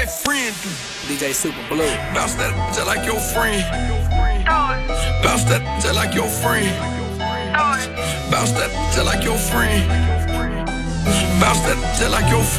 that friend do. DJ Super Blue. Bounce that just like your friend. Bounce that just like your friend. Bounce that just like your friend. Bounce that just like your friend.